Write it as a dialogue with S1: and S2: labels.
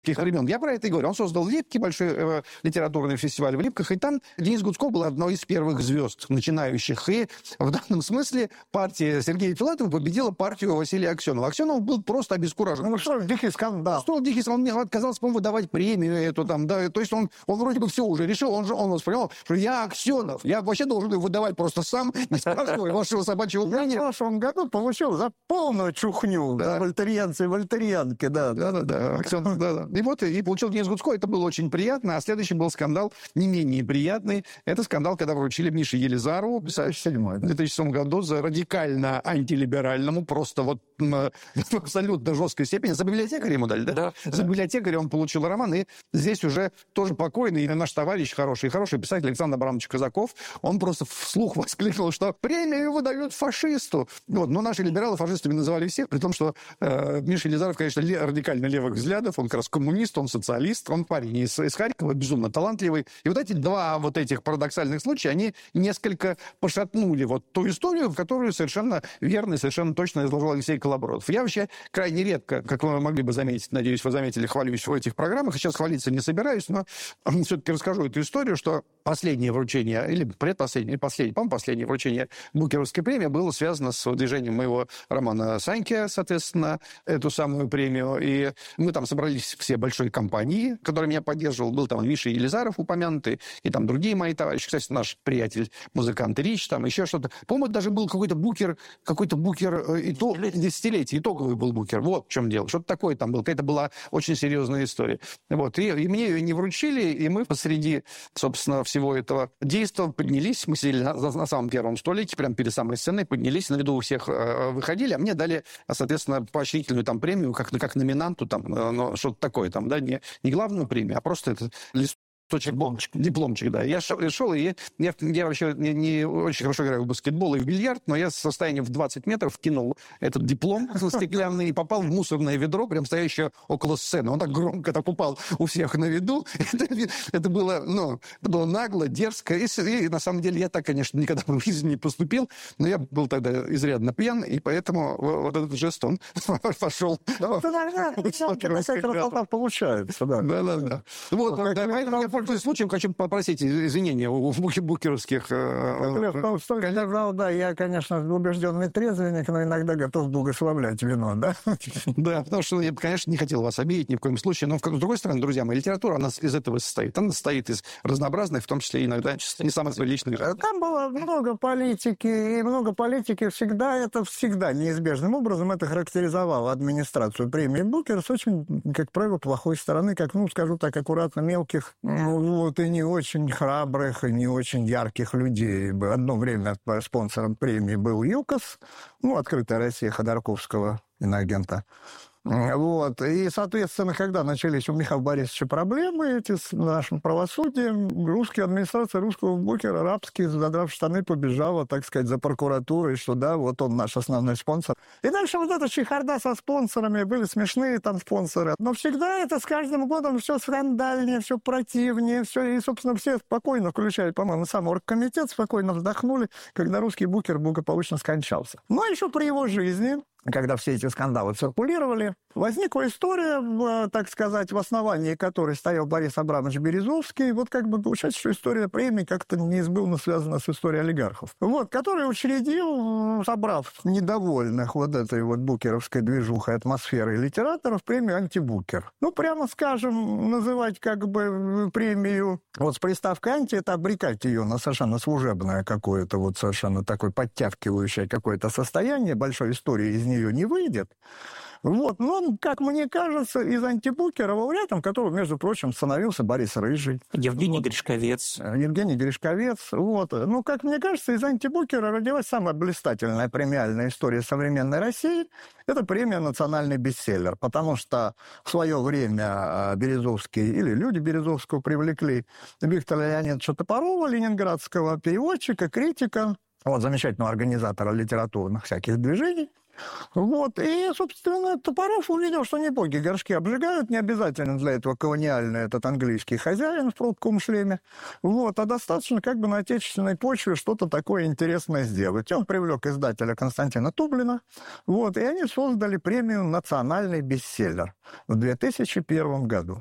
S1: времен. Я про это и говорю. Он создал Липки, большой литературный фестиваль в Липках, и там Денис Гудков был одной из первых звезд начинающих. И в данном смысле партия Сергея Филатова победила партию Василия Аксенова. Аксенов был просто обескуражен.
S2: Ну, что, дикий скандал.
S1: Что дикий скандал? Он мне отказался, по-моему, выдавать премию эту там, да. То есть он вроде бы все уже решил, он воспринимал, что я Аксенов. Я вообще должен выдавать просто сам, не спрашивая вашего собачьего мнения.
S2: В прошлом году получил за полную чухню. Да. Вольтерьянцы и вольтерьянки, да.
S1: Да. Аксенов, да. И вот, и получил Денис Гудской, это было очень приятно. А следующий был скандал не менее приятный. Это скандал, когда вручили Мише Елизарову, писателю, в 2007 году за радикально антилиберальному, просто вот в абсолютно жесткой степени. За библиотекаря ему дали, да? За библиотекаря он получил роман, и здесь уже тоже покойный наш товарищ, хороший писатель Александр Абрамович Казаков, он просто вслух воскликнул, что премию выдают фашисту. Вот. Но наши либералы фашистами называли всех, при том, что Миша Елизаров, конечно, радикально левых взглядов, он как раз коммунист, он социалист, он парень из Харькова, безумно талантливый. И вот эти два вот этих парадоксальных случая, они несколько пошатнули вот ту историю, в которую совершенно верно и совершенно точно изложил Алексей Колобродов. Я вообще крайне редко, как вы могли бы заметить, надеюсь, вы заметили, хвалюсь в этих программах, сейчас хвалиться не собираюсь, но все-таки расскажу эту историю, что последнее вручение, или предпоследнее, последнее, по-моему, последнее вручение Букеровской премии было связано с движением моего романа «Саньки», соответственно, эту самую премию. И мы там собрались все большой компании, которая меня поддерживала. Был там Миша Елизаров упомянутый, и там другие мои товарищи. Кстати, наш приятель, музыкант Рич, там еще что-то. По-моему, даже был какой-то букер десятилетий, итоговый был букер. Вот в чем дело. Что-то такое там было. Это была очень серьезная история. Вот. И мне ее не вручили, и мы посреди, собственно, всего этого действия поднялись. Мы сидели на самом первом столике, прямо перед самой сценой, поднялись, на виду у всех выходили, а мне дали, соответственно, поощрительную там премию, как номинанту, там, но что-то такое, там, да, не главную премию, а просто это дипломчик, да. Я шел, и я вообще не очень хорошо играю в баскетбол и в бильярд, но я с расстояния в 20 метров кинул этот диплом стеклянный и попал в мусорное ведро, прям стоящее около сцены. Он так громко так упал у всех на виду. Это было нагло, дерзко. И на самом деле я так, конечно, никогда в жизни не поступил, но я был тогда изрядно пьян, и поэтому вот этот жест, он пошел.
S2: Получается, да.
S1: Да. Вот, я пользуясь случаем, хочу попросить извинения у букеровских...
S2: Да, я, конечно, убежденный трезвенник, но иногда готов благословлять вино, да?
S1: Да, потому что я, конечно, не хотел вас обидеть ни в коем случае, но, с другой стороны, друзья мои, литература, она из этого состоит. Она состоит из разнообразных, в том числе иногда не самых приличных.
S2: Там было много политики, и много политики всегда неизбежным образом это характеризовало администрацию премии Букер с очень, как правило, плохой стороны, как, скажу так аккуратно, мелких, и не очень храбрых, и не очень ярких людей. Одно время спонсором премии был ЮКОС, «Открытая Россия» Ходорковского, иноагента. Вот. И, соответственно, когда начались у Михаила Борисовича проблемы эти с нашим правосудием, русская администрация русского Букера рабски, задрав штаны, побежала, так сказать, за прокуратурой, что да, вот он наш основной спонсор. И дальше вот эта чехарда со спонсорами, были смешные там спонсоры. Но всегда это с каждым годом все скандальнее, все противнее, все, и, собственно, все спокойно, включая, по-моему, сам оргкомитет, спокойно вздохнули, когда русский Букер благополучно скончался. Но еще при его жизни, когда все эти скандалы циркулировали, возникла история, так сказать, в основании которой стоял Борис Абрамович Березовский. Вот как бы получается, что история премии как-то неизбывно связана с историей олигархов. Вот, который учредил, собрав недовольных вот этой вот букеровской движухой атмосферой литераторов, премию «Антибукер». Прямо скажем, называть как бы премию вот с приставкой «анти» — это обрекать ее на совершенно служебное какое-то вот совершенно такое подтягивающее какое-то состояние, большой истории из нее не выйдет. Вот, но, как мне кажется, из «Антибукера» лауреатом, которого, между прочим, становился Борис Рыжий.
S3: Евгений Гришковец.
S2: Евгений Гришковец, вот. Как мне кажется, из «Антибукера» родилась самая блистательная премиальная история современной России. Это премия «Национальный бестселлер», потому что в свое время Березовский, или люди Березовского привлекли Виктора Леонидовича Топорова, ленинградского переводчика, критика, замечательного организатора литературных всяких движений. Вот, и, собственно, Топоров увидел, что не боги горшки обжигают, не обязательно для этого колониальный этот английский хозяин в пробковом шлеме, вот, а достаточно как бы на отечественной почве что-то такое интересное сделать. И он привлек издателя Константина Тублина, вот, и они создали премию «Национальный бестселлер» в 2001 году.